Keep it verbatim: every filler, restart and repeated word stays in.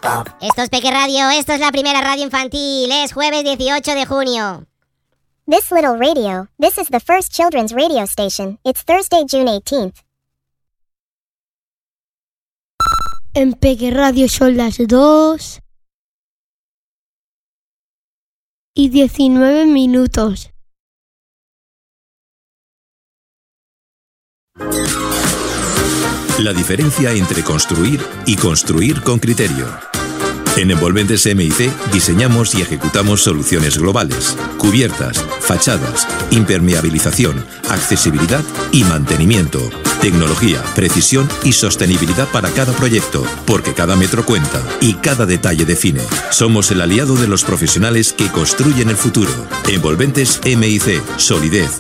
Esto es Peque Radio, esto es la primera radio infantil, es jueves dieciocho de junio. This little radio, this is the first children's radio station. It's Thursday, June eighteenth. En Peque Radio son las dos y diecinueve minutos. La diferencia entre construir y construir con criterio. En Envolventes M I C diseñamos y ejecutamos soluciones globales, cubiertas, fachadas, impermeabilización, accesibilidad y mantenimiento, tecnología, precisión y sostenibilidad para cada proyecto, porque cada metro cuenta y cada detalle define. Somos el aliado de los profesionales que construyen el futuro. Envolventes M I C, solidez,